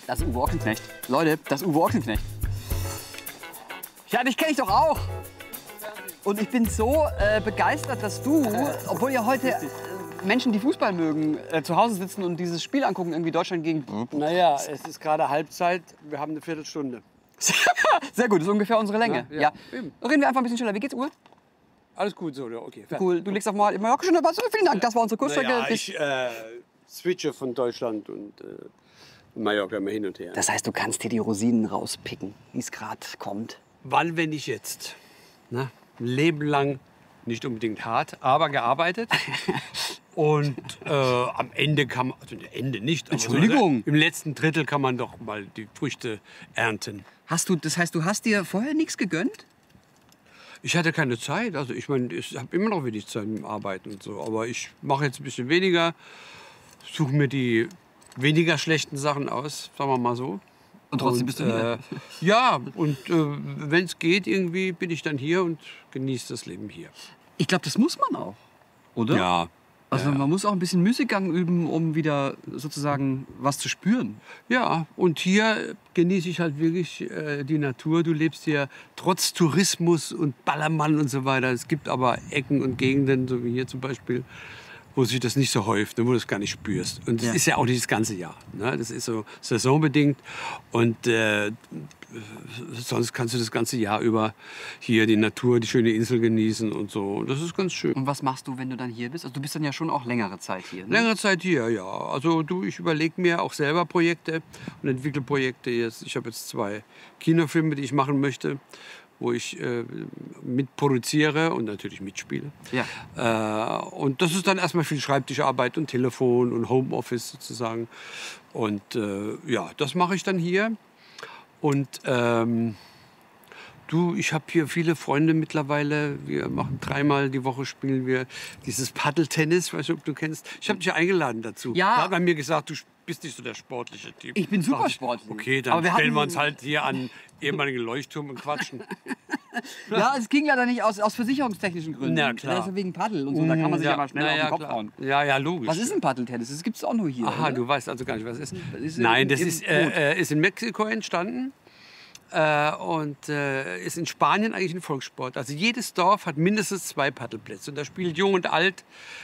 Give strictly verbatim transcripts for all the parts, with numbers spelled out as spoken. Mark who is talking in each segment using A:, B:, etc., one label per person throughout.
A: Das ist Uwe Ochsenknecht. Leute, das ist Uwe Ochsenknecht. Ja, dich kenne ich doch auch. Und ich bin so äh, begeistert, dass du, obwohl ja heute äh, Menschen, die Fußball mögen, äh, zu Hause sitzen und dieses Spiel angucken, irgendwie Deutschland gegen...
B: Naja, es ist gerade Halbzeit, wir haben eine Viertelstunde.
A: Sehr gut, das ist ungefähr unsere Länge.
B: Ja,
A: Ja,
B: ja, eben.
A: Reden wir einfach ein bisschen schneller. Wie geht's, Uwe?
B: Alles gut so, ja, okay.
A: Cool, du legst auf mal Mallorca schon dabei. Vielen Dank, das war unsere Kurzstrecke.
B: Naja, ich äh, switche von Deutschland und äh, Mallorca immer hin und her.
A: Das heißt, du kannst dir die Rosinen rauspicken, wie es gerade kommt.
B: Wann, wenn nicht jetzt? Ne? Ein Leben lang, nicht unbedingt hart, aber gearbeitet. Und äh, am Ende kann man, also Ende nicht, aber
A: Entschuldigung.
B: So, im letzten Drittel kann man doch mal die Früchte ernten.
A: Hast du, das heißt, du hast dir vorher nichts gegönnt?
B: Ich hatte keine Zeit. Also ich meine, ich habe immer noch wenig Zeit mit dem Arbeiten und so. Aber ich mache jetzt ein bisschen weniger, suche mir die weniger schlechten Sachen aus, sagen wir mal so.
A: Und trotzdem bist du hier.
B: Äh, ja, und äh, wenn es geht, irgendwie bin ich dann hier und genieße das Leben hier.
A: Ich glaube, das muss man auch, oder?
B: Ja.
A: Also
B: ja.
A: man muss auch ein bisschen Müßiggang üben, um wieder sozusagen was zu spüren.
B: Ja, und hier genieße ich halt wirklich äh, die Natur. Du lebst hier trotz Tourismus und Ballermann und so weiter. Es gibt aber Ecken und Gegenden, so wie hier zum Beispiel, wo sich das nicht so häuft, wo du es gar nicht spürst. Und das
A: Ja.
B: ist ja auch nicht das ganze Jahr. Ne? Das ist so saisonbedingt. Und äh, sonst kannst du das ganze Jahr über hier die Natur, die schöne Insel genießen und so. Und das ist ganz schön.
A: Und was machst du, wenn du dann hier bist? Also du bist dann ja schon auch längere Zeit hier. Ne?
B: Längere Zeit hier, ja. Also du, ich überlege mir auch selber Projekte und entwickle Projekte jetzt. Ich habe jetzt zwei Kinofilme, die ich machen möchte, wo ich äh, mitproduziere und natürlich mitspiele.
A: Ja.
B: Äh, und das ist dann erstmal viel Schreibtischarbeit und Telefon und Homeoffice sozusagen. Und äh, ja, das mache ich dann hier. Und ähm, du, ich habe hier viele Freunde mittlerweile. Wir machen dreimal die Woche, spielen wir dieses Paddeltennis. Weiß nicht, ob du kennst. Ich habe dich eingeladen dazu.
A: Ja.
B: Da hat man mir gesagt, du bist nicht so der sportliche Typ.
A: Ich bin super
B: Dachte ich,
A: sportlich.
B: Okay, dann
A: Aber wir
B: stellen
A: hatten-
B: wir uns halt hier an den ehemaligen Leuchtturm und quatschen.
A: Ja, es ging leider nicht aus, aus versicherungstechnischen Gründen.
B: Na, klar.
A: Das ist wegen Paddel und so, da kann man sich ja, mal schnell
B: na
A: auf den
B: ja,
A: Kopf
B: klar.
A: hauen.
B: Ja, ja, logisch.
A: Was ist ein Paddeltennis? Das gibt es auch nur hier.
B: Aha,
A: oder?
B: du weißt also gar nicht, was es ist.
A: ist in-
B: Nein, das
A: im
B: ist, äh, äh, ist in Mexiko entstanden. Äh, und äh, ist in Spanien eigentlich ein Volkssport. Also jedes Dorf hat mindestens zwei Paddelplätze. Und da spielt Jung und Alt.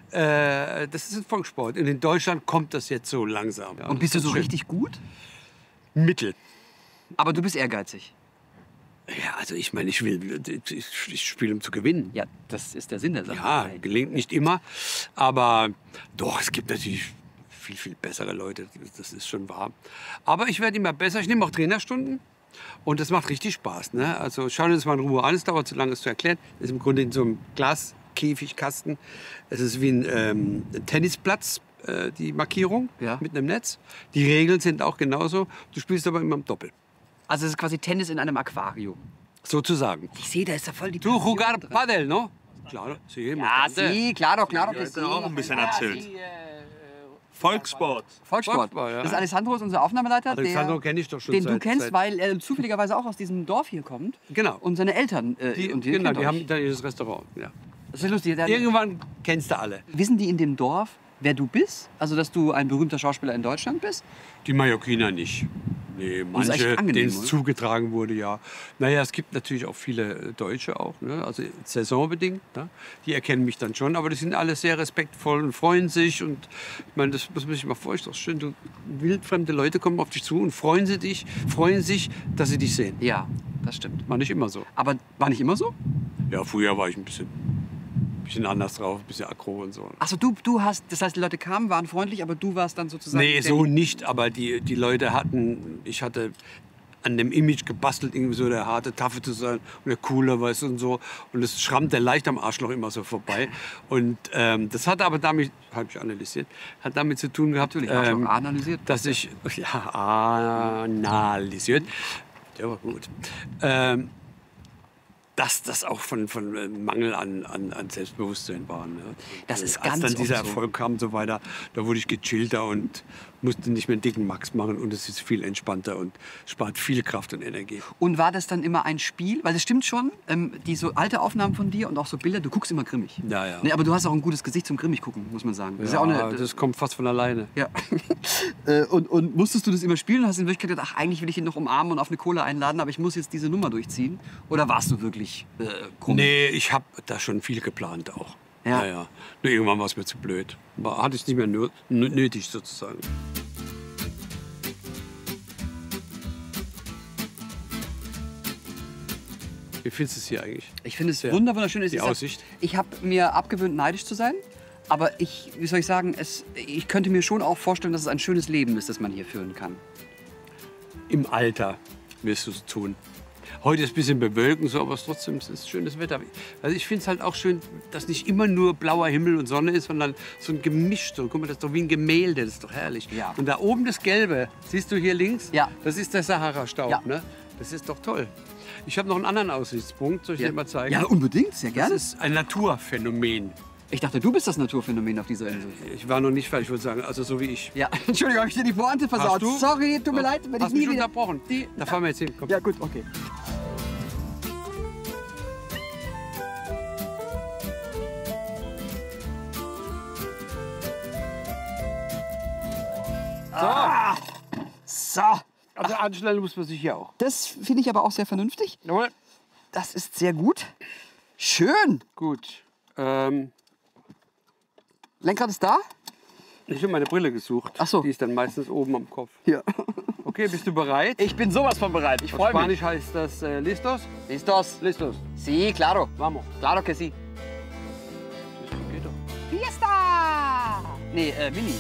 B: Äh, das ist ein Volkssport. Und in Deutschland kommt das jetzt so langsam. Ja,
A: Und bist du
B: das
A: so
B: ist schön.
A: richtig gut?
B: Mittel.
A: Aber du bist ehrgeizig.
B: Ja, also ich meine, ich will, ich, ich spiele, um zu gewinnen.
A: Ja, das ist der Sinn der Sache.
B: Ja, gelingt nicht immer. Aber doch, es gibt natürlich viel, viel bessere Leute. Das ist schon wahr. Aber ich werde immer besser. Ich nehme auch Trainerstunden. Und das macht richtig Spaß. Ne? Also schau dir das mal in Ruhe an. Es dauert zu lange, es zu erklären. Es ist im Grunde in so einem Glaskäfigkasten. Es ist wie ein ähm, Tennisplatz, äh, die Markierung
A: Ja.
B: mit einem Netz. Die Regeln sind auch genauso. Du spielst aber immer im Doppel.
A: Also es ist quasi Tennis in einem Aquarium.
B: Sozusagen.
A: Ich sehe, da ist ja voll die...
B: Du jugar padel, no? Claro, sí, me
A: Ja,
B: encanta.
A: sie, klar doch, klar doch.
C: Ja,
A: das
C: hat er auch ein bisschen erzählt.
A: sie, äh,
C: Volkssport.
A: Volkssport.
B: Volkssport, ja.
A: Das ist Alessandro, ist unser Aufnahmeleiter.
B: Alessandro
A: der,
B: kenne ich doch schon
A: Den
B: seit,
A: du kennst,
B: seit
A: weil er zufälligerweise auch aus diesem Dorf hier kommt.
B: Genau.
A: Und seine Eltern. Äh,
B: Die,
A: und ihr
B: genau,
A: kennt
B: die
A: euch.
B: haben italienisches Restaurant. Ja.
A: Das ist lustig. Der,
B: Irgendwann kennst du alle.
A: wissen die in dem Dorf, wer du bist? Also, dass du ein berühmter Schauspieler in Deutschland bist?
B: Die Mallorquiner nicht. Nee,
A: ist
B: manche,
A: echt angenehm,
B: denen es
A: oder?
B: zugetragen wurde, ja. Naja, es gibt natürlich auch viele äh, Deutsche auch, ne? Also saisonbedingt. Ne? Die erkennen mich dann schon, aber die sind alle sehr respektvoll und freuen sich. Und ich meine, das muss man sich mal vorstellen. Das ist schön, du, wildfremde Leute kommen auf dich zu und freuen, sie dich, freuen sich, dass sie dich sehen.
A: Ja, das stimmt.
B: War nicht immer so.
A: Aber war nicht immer so?
B: Ja, früher war ich ein bisschen, bisschen anders drauf, ein bisschen aggro und so.
A: Achso, du, du hast, das heißt, die Leute kamen, waren freundlich, aber du warst dann sozusagen...
B: Nee,
A: der-
B: so nicht, aber die, die Leute hatten, ich hatte an dem Image gebastelt, irgendwie so der harte Taffe zu sein und der Coole, weißt du, und so. Und das schrammte leicht am Arschloch immer so vorbei. Und ähm, das hat aber damit, habe ich analysiert, hat damit zu tun gehabt,
A: Natürlich, Arschloch
B: ähm,
A: analysiert.
B: dass ich, ja, analysiert, der war gut, ähm, dass das auch von, von äh, Mangel an, an, an Selbstbewusstsein war. Ne?
A: Das ist
B: Als
A: ganz
B: dann dieser
A: oft so.
B: Erfolg kam und so weiter, da wurde ich gechillter und musst du nicht mehr einen dicken Max machen und es ist viel entspannter und spart viel Kraft und Energie.
A: Und war das dann immer ein Spiel? Weil es stimmt schon, ähm, die so alte Aufnahmen von dir und auch so Bilder, du guckst immer grimmig.
B: Ja, ja.
A: Nee, aber du hast auch ein gutes Gesicht zum grimmig gucken, muss man sagen. Das
B: Ja,
A: ist ja auch eine,
B: das kommt fast von alleine.
A: ja. Äh, und, und musstest du das immer spielen? Hast du in Wirklichkeit gedacht, ach, eigentlich will ich ihn noch umarmen und auf eine Cola einladen, aber ich muss jetzt diese Nummer durchziehen? Oder warst du wirklich äh, krumm?
B: Nee, ich habe da schon viel geplant auch.
A: Ja.
B: Ja, ja. Nur irgendwann war es mir zu blöd. War, hatte ich nicht mehr nö- nötig sozusagen. Wie findest du es hier eigentlich?
A: Ich finde es
B: Ja.
A: wunder- wunderschön. Es
B: Die
A: ist ja-
B: Aussicht.
A: Ich habe mir abgewöhnt, neidisch zu sein. Aber ich, wie soll ich sagen, es, ich könnte mir schon auch vorstellen, dass es ein schönes Leben ist, das man hier führen kann.
B: Im Alter wirst du es tun. Heute ist ein bisschen bewölkt und so, aber es trotzdem es ist schönes Wetter. Also ich finde es halt auch schön, dass nicht immer nur blauer Himmel und Sonne ist, sondern so ein Gemisch. So. Guck mal, das ist doch wie ein Gemälde, das ist doch herrlich.
A: Ja.
B: Und da oben das Gelbe, siehst du hier links?
A: Ja.
B: Das ist der Sahara-Staub.
A: Ja.
B: Ne? Das ist doch toll. Ich habe noch einen anderen Aussichtspunkt, soll ich dir mal zeigen?
A: Ja, unbedingt, sehr
B: Das
A: gerne.
B: ist ein Naturphänomen.
A: Ich dachte, du bist das Naturphänomen auf dieser Insel.
B: Ich war noch nicht fertig, ich würde sagen, also so wie ich.
A: Ja, Entschuldigung, habe ich dir die Pointe versaut.
B: du?
A: Sorry, tut mir leid, wenn
B: Hast
A: ich nie
B: mich
A: wieder...
B: unterbrochen. Die, da fahren wir jetzt hin. Komm.
A: Ja, gut, okay. Ah, so,
B: Also anschnallen muss man sich hier auch.
A: das finde ich aber auch sehr vernünftig.
B: Jawohl.
A: Das ist sehr gut. Schön.
B: Gut. Ähm,
A: Lenkrad ist da?
B: ich habe meine Brille gesucht.
A: Ach so.
B: Die ist dann meistens oben am Kopf.
A: Hier.
B: Okay, bist du bereit?
A: Ich bin sowas von bereit. Ich
B: Auf
A: freue mich.
B: Spanisch heißt das äh, Listos?
A: Listos?
B: Listos.
A: Sí, claro.
B: Vamos.
A: Claro que sí.
B: Geht doch.
A: Fiesta! Nee, äh, Mini.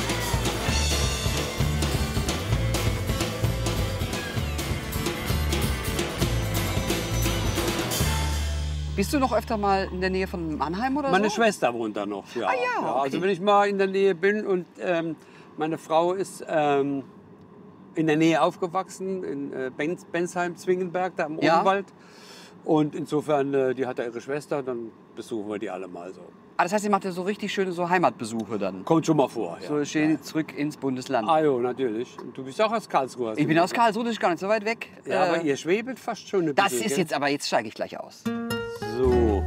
A: Bist du noch öfter mal in der Nähe von Mannheim oder
B: Meine
A: so?
B: Schwester wohnt da noch. Ja.
A: Ah ja, okay.
B: Also wenn ich mal in der Nähe bin und ähm, meine Frau ist ähm, in der Nähe aufgewachsen, in äh, Benz, Bensheim, Zwingenberg, da im
A: Ja.
B: Odenwald. Und insofern, äh, die hat da ihre Schwester, dann besuchen wir die alle mal so.
A: Ah, das heißt, ihr macht ja so richtig schöne so Heimatbesuche dann.
B: Kommt schon mal vor. Ja.
A: So schön zurück ins Bundesland.
B: Ah jo, natürlich. Und du bist auch aus Karlsruhe. hast
A: Ich
B: du
A: bin aus
B: gesagt.
A: Karlsruhe, das ist gar nicht so weit weg.
B: Ja, aber
A: Äh,
B: ihr schwebelt fast schon ein
A: das
B: bisschen,
A: ist
B: gell?
A: jetzt, aber jetzt steige ich gleich aus.
B: So.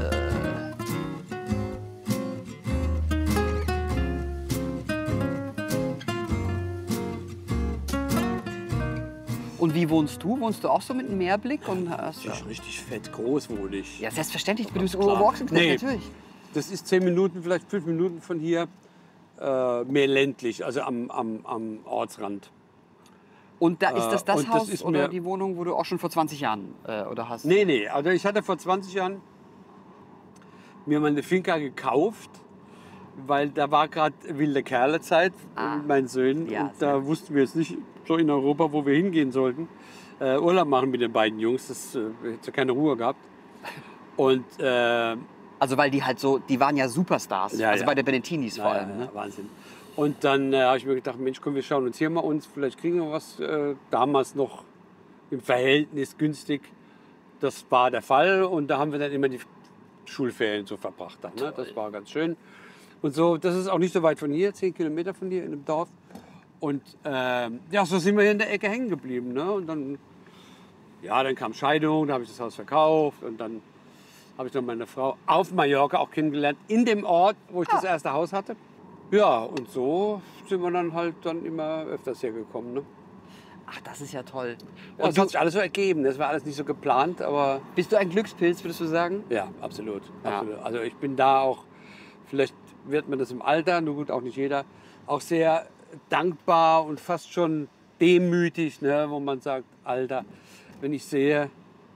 A: Und wie wohnst du? Wohnst du auch so mit einem Meerblick? Und hast,
B: Das ist richtig fett groß wohne ich.
A: ja, selbstverständlich. Du bist
B: Klar.
A: Ochsenknecht,
B: Nee.
A: natürlich.
B: Das ist zehn Minuten, vielleicht fünf Minuten von hier. Äh, mehr ländlich, also am, am, am Ortsrand.
A: Und da ist das
B: Äh,
A: das
B: und das
A: Haus
B: ist
A: oder
B: mir-
A: die Wohnung, wo du auch schon vor zwanzig Jahren äh, oder hast?
B: Nee, nee, also ich hatte vor zwanzig Jahren mir mal eine Finca gekauft, weil da war gerade wilde Kerlezeit
A: Ah.
B: mit meinen Söhnen.
A: Ja,
B: und da wussten wir jetzt nicht so in Europa, wo wir hingehen sollten. Äh, Urlaub machen mit den beiden Jungs, das äh, hätte ja keine Ruhe gehabt. Und äh,
A: Also weil die halt so, die waren ja Superstars.
B: Ja,
A: also
B: ja.
A: bei der Benettinis vor
B: Ja,
A: allem.
B: ja,
A: Ne?
B: ja, Wahnsinn. Und dann äh, habe ich mir gedacht, Mensch, komm, wir schauen uns hier mal uns, vielleicht kriegen wir was. Äh, damals noch im Verhältnis günstig. Das war der Fall und da haben wir dann immer die Schulferien so verbracht. Dann, ne? Das war ganz schön. Und so, das ist auch nicht so weit von hier, zehn Kilometer von hier in einem Dorf. Und ähm, ja, so sind wir hier in der Ecke hängen geblieben. Ne? Und dann, ja, dann kam Scheidung, da habe ich das Haus verkauft und dann habe ich dann meine Frau auf Mallorca auch kennengelernt, in dem Ort, wo ich das erste Haus hatte. Ja, und so sind wir dann halt dann immer öfters hier gekommen. Ne?
A: Ach, das ist ja toll.
B: Ja,
A: Und
B: das
A: du,
B: hat sich alles so ergeben, das war alles nicht so geplant, aber
A: bist du ein Glückspilz, würdest du sagen?
B: ja, absolut.
A: Ja.
B: absolut. Also ich bin da auch, vielleicht wird man das im Alter, nur gut, auch nicht jeder, auch sehr dankbar und fast schon demütig, ne, wo man sagt, Alter, wenn ich sehe,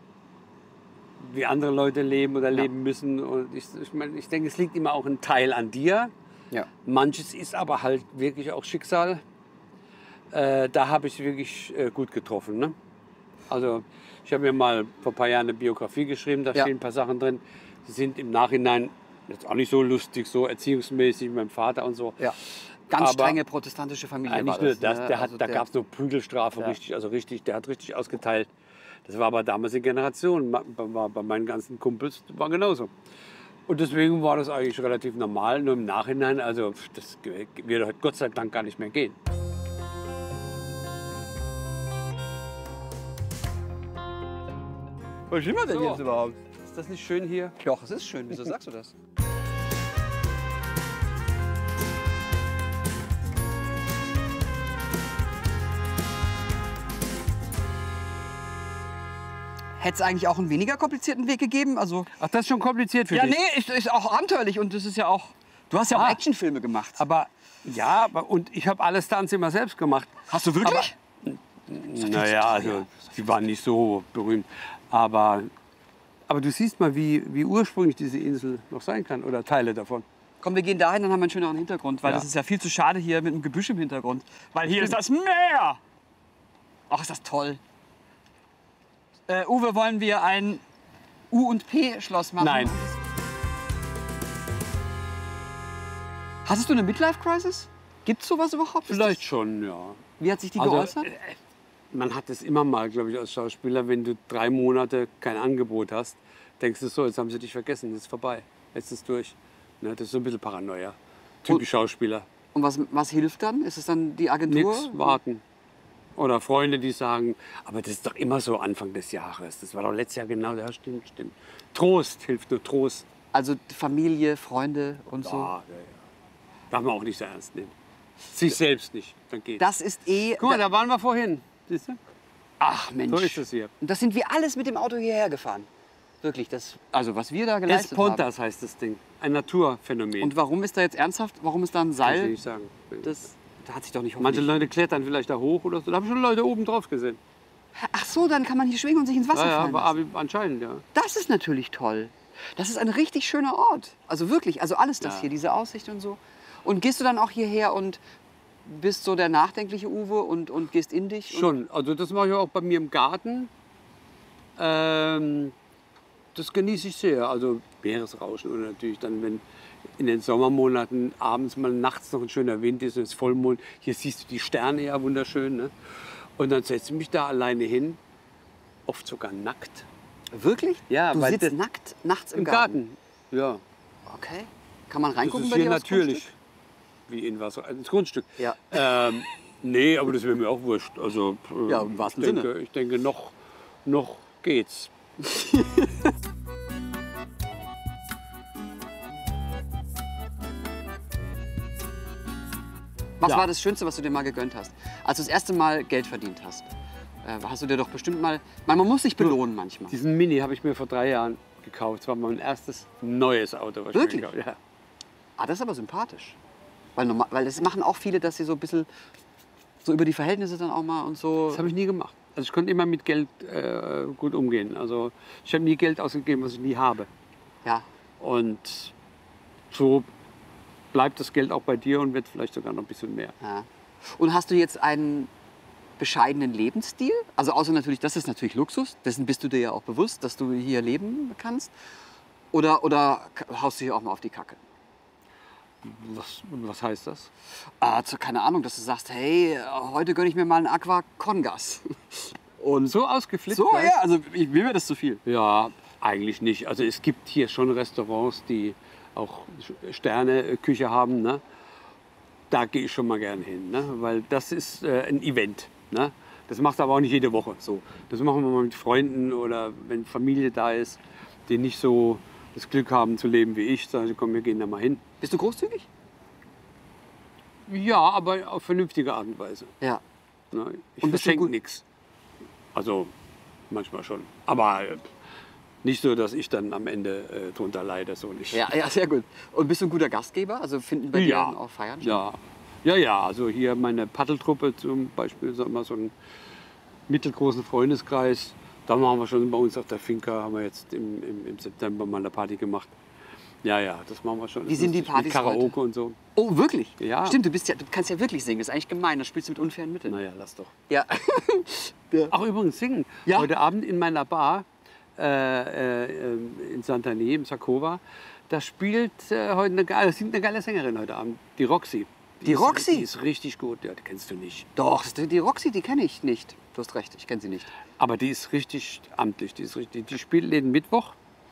B: wie andere Leute leben oder leben müssen. Und ich, ich, mein, ich denke, es liegt immer auch ein Teil an dir.
A: Ja.
B: Manches ist aber halt wirklich auch Schicksal. Äh, da habe ich wirklich äh, gut getroffen. Ne? Also ich habe mir mal vor ein paar Jahren eine Biografie geschrieben, da
A: Ja.
B: stehen ein paar Sachen drin, die sind im Nachhinein jetzt auch nicht so lustig, so erziehungsmäßig mit meinem Vater und so.
A: Ja. Ganz
B: Aber-
A: strenge protestantische Familie
B: Äh,
A: war
B: nicht nur
A: das.
B: das,
A: ne?
B: der hat,
A: Also
B: da
A: der-
B: gab es noch Prügelstrafe,
A: Ja.
B: richtig, also richtig, der hat richtig ausgeteilt. Das war aber damals die Generation, ma- war bei meinen ganzen Kumpels war genauso. Und deswegen war das eigentlich relativ normal. Nur im Nachhinein, also das wird heute Gott sei Dank gar nicht mehr gehen.
A: Wo sind wir denn
B: So.
A: jetzt überhaupt?
B: Ist das nicht schön hier?
A: Doch, es ist schön. Wieso sagst du das? Hätte es eigentlich auch einen weniger komplizierten Weg gegeben? Also,
B: Ach, das ist schon kompliziert für
A: ja,
B: dich.
A: nee, ist, ist auch abenteuerlich und das ist ja auch. Du hast ja auch
B: Ah.
A: Actionfilme gemacht.
B: Aber ja, aber, und ich habe alle Stunts immer selbst gemacht.
A: Hast du wirklich?
B: Naja, also sie waren nicht so berühmt. Aber, aber du siehst mal, wie, wie ursprünglich diese Insel noch sein kann oder Teile davon.
A: Komm, wir gehen dahin, dann haben wir einen schöneren Hintergrund, weil
B: Ja.
A: das ist ja viel zu schade hier mit dem Gebüsch im Hintergrund. Weil hier ist das Meer. Ach, ist das toll. Äh, Uwe, wollen wir ein U- und P-Schloss machen?
B: Nein.
A: Hattest du eine Midlife-Crisis? Gibt's sowas überhaupt? Ist
B: Vielleicht schon, ja.
A: das- Wie hat sich die
B: Also,
A: geäußert?
B: äh, man hat es immer mal, glaube ich, als Schauspieler, wenn du drei Monate kein Angebot hast, denkst du so, jetzt haben sie dich vergessen, jetzt ist vorbei, jetzt ist es durch. Ne, das ist so ein bisschen Paranoia. Typisch Schauspieler.
A: Und was, was hilft dann? Ist es dann die Agentur?
B: Nix, warten. Oder Freunde, die sagen, aber das ist doch immer so Anfang des Jahres. Das war doch letztes Jahr genau, ja stimmt, stimmt. Trost, hilft nur Trost.
A: Also Familie, Freunde und so.
B: Ja, ja, ja. Darf man auch nicht so ernst nehmen. Sich selbst nicht, dann geht's.
A: Das ist eh...
B: Guck mal, da waren wir vorhin. Siehst du?
A: Ach Mensch.
B: So ist es hier.
A: Und das sind wir alles mit dem Auto hierher gefahren. Wirklich, das, also was wir da geleistet haben.
B: Espontas heißt das Ding. Ein Naturphänomen.
A: Und warum ist da jetzt ernsthaft, warum ist da ein
B: Kann ich
A: Seil?
B: nicht sagen.
A: Das, da hat sich doch nicht
B: Manche
A: hoffentlich...
B: Leute klettern vielleicht da hoch oder so. Da habe ich schon Leute oben drauf gesehen.
A: Ach so, dann kann man hier schwingen und sich ins Wasser
B: Ja, ja,
A: fallen
B: aber
A: lassen.
B: aber anscheinend, ja.
A: Das ist natürlich toll. Das ist ein richtig schöner Ort. Also wirklich, also alles das
B: Ja.
A: hier, diese Aussicht und so. Und gehst du dann auch hierher und bist so der nachdenkliche Uwe und, und gehst in dich? Und
B: Schon. Also das mache ich auch bei mir im Garten. Ähm, das genieße ich sehr. Also Meeresrauschen und natürlich dann, wenn in den Sommermonaten abends mal nachts noch ein schöner Wind ist und es ist Vollmond. Hier siehst du die Sterne ja wunderschön. Ne? Und dann setze ich mich da alleine hin, oft sogar nackt.
A: Wirklich?
B: Ja,
A: du
B: weil
A: sitzt
B: das-
A: nackt nachts im,
B: Im
A: Garten.
B: Garten. Ja.
A: Okay. Kann man
B: Das
A: reingucken
B: ist
A: bei
B: hier
A: dir aufs
B: natürlich.
A: Grundstück?
B: Wie in was? Ins Grundstück.
A: Ja.
B: Ähm, nee, aber das wäre mir auch wurscht. Also, äh,
A: Ja, im wahrsten
B: ich denke,
A: Sinne.
B: Ich denke, noch, noch geht's.
A: Was
B: Ja.
A: war das Schönste, was du dir mal gegönnt hast? Als du das erste Mal Geld verdient hast, äh, hast du dir doch bestimmt mal... Man, man muss sich belohnen manchmal.
B: Diesen Mini habe ich mir vor drei Jahren gekauft. Das war mein erstes neues Auto. Was
A: Wirklich?
B: Ich mir gekauft habe.
A: Ah, das ist aber sympathisch. Weil, normal, weil das machen auch viele, dass sie so ein bisschen so über die Verhältnisse dann auch mal und so...
B: Das habe ich nie gemacht. Also ich konnte immer mit Geld äh, gut umgehen. Also ich habe nie Geld ausgegeben, was ich nie habe.
A: Ja.
B: Und so bleibt das Geld auch bei dir und wird vielleicht sogar noch ein bisschen mehr.
A: Ja. Und hast du jetzt einen bescheidenen Lebensstil? Also außer natürlich, das ist natürlich Luxus, dessen bist du dir ja auch bewusst, dass du hier leben kannst. Oder, oder haust du hier auch mal auf die Kacke?
B: Was, was heißt das?
A: Ah, zu- keine Ahnung, dass du sagst, hey, heute gönne ich mir mal einen Aqua con Gas. Und
B: So ausgeflippt?
A: so,
B: gleich?
A: ja, also ich, mir wäre das zu viel.
B: Ja, eigentlich nicht. Also es gibt hier schon Restaurants, die auch Sterne-Küche haben. Ne? Da gehe ich schon mal gern hin, ne? Weil das ist äh, ein Event. Ne? Das machst du aber auch nicht jede Woche so. Das machen wir mal mit Freunden oder wenn Familie da ist, die nicht so das Glück haben zu leben wie ich. Sagen sie, komm, wir gehen da mal hin.
A: Bist du großzügig?
B: Ja, aber auf vernünftige Art und Weise.
A: Ja.
B: Ne? Ich
A: Und bist du
B: verschenke
A: gut-
B: nichts. Also manchmal schon. Aber äh, nicht so, dass ich dann am Ende äh, drunter leide. So nicht.
A: Ja, ja, sehr gut. Und bist du ein guter Gastgeber? Also finden bei
B: Ja.
A: dir auch Feiern statt?
B: Ja, ja, ja. Also hier meine Paddeltruppe zum Beispiel, sagen wir mal, so einen mittelgroßen Freundeskreis. Da machen wir schon bei uns auf der Finca, haben wir jetzt im, im, im September mal eine Party gemacht. Ja, ja, das machen wir schon.
A: Wie sind die
B: Lustig,
A: Partys
B: mit Karaoke
A: heute?
B: und so.
A: Oh, wirklich?
B: Ja.
A: Stimmt, du, bist ja, du kannst ja wirklich singen. Das ist eigentlich gemein. Das spielst du mit unfairen Mitteln.
B: Naja, lass doch.
A: Ja.
B: Ach, übrigens singen.
A: Ja.
B: Heute Abend in meiner Bar äh, äh, in Sant'Anè, im Sakova, da spielt äh, heute eine, geile- singt eine geile Sängerin heute Abend, die Roxy.
A: Die
B: ist,
A: Roxy?
B: Die ist richtig gut, ja, die kennst du nicht.
A: Doch, das ist die Roxy, die kenne ich nicht. Du hast recht, ich kenne sie nicht.
B: Aber die ist richtig amtlich. Die, ist richtig, die spielt jeden Mittwoch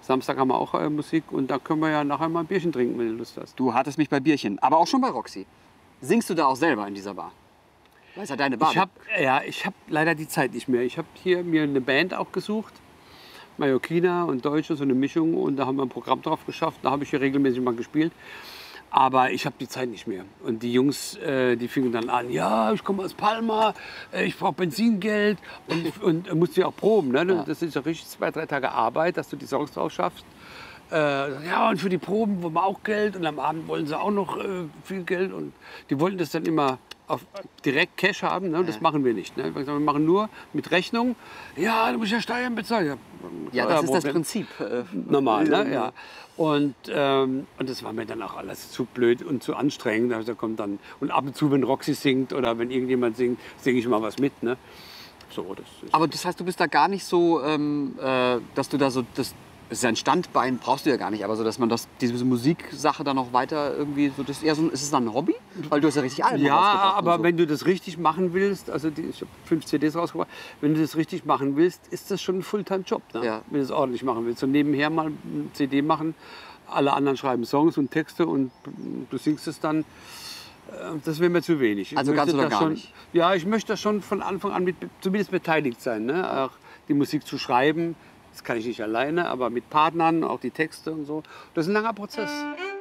B: Samstag haben wir auch äh, Musik und da können wir ja nachher mal ein Bierchen trinken, wenn du Lust hast.
A: Du hattest mich bei Bierchen, aber auch schon bei Roxy. Singst du da auch selber in dieser Bar? Weil es ja deine Bar.
B: Ich habe ja, ich hab leider die Zeit nicht mehr. Ich habe hier mir eine Band auch gesucht, Mallorquiner und Deutsche, so eine Mischung. Und da haben wir ein Programm drauf geschafft. Da habe ich hier regelmäßig mal gespielt. Aber ich habe die Zeit nicht mehr. Und die Jungs, äh, die fingen dann an, ja, ich komme aus Palma, äh, ich brauche Benzingeld und, und äh, musst ja auch proben. Ne?
A: Ja.
B: Das ist ja richtig zwei, drei Tage Arbeit, dass du die Songs drauf schaffst. Äh, ja, und für die Proben wollen wir auch Geld und am Abend wollen sie auch noch äh, viel Geld. Und die wollten das dann immer auf direkt Cash haben, ne? Das machen wir nicht. Ne? Wir machen nur mit Rechnung. Ja, du musst ja Steuern bezahlen.
A: Ja, das ist das Prinzip. Äh,
B: Normal, ne? Ja. Und, ähm, und das war mir dann auch alles zu blöd und zu anstrengend. Also kommt dann, und ab und zu, wenn Roxy singt oder wenn irgendjemand singt, singe ich mal was mit. Ne? So, das ist
A: Aber das heißt, du bist da gar nicht so, ähm, äh, dass du da so, das, das ist ja ein Standbein, brauchst du ja gar nicht, aber so, dass man das, diese Musiksache dann noch weiter irgendwie, so, das ist, eher so, ist es dann ein Hobby? Weil du hast ja richtig Alben
B: ja,
A: rausgebracht
B: aber
A: und so.
B: wenn du das richtig machen willst, also die, ich habe fünf C Ds rausgebracht, wenn du das richtig machen willst, ist das schon ein Fulltime-Job, ne?
A: Ja.
B: Wenn du es ordentlich machen willst. Und nebenher mal eine C D machen, alle anderen schreiben Songs und Texte und du singst es dann, äh, das wäre mir zu wenig. Ich
A: Also ganz
B: möchte
A: oder
B: da
A: gar
B: schon,
A: nicht?
B: Ja, ich möchte da schon von Anfang an mit, zumindest beteiligt sein, ne? Auch die Musik zu schreiben. Das kann ich nicht alleine, aber mit Partnern, auch die Texte und so. Das ist ein langer Prozess.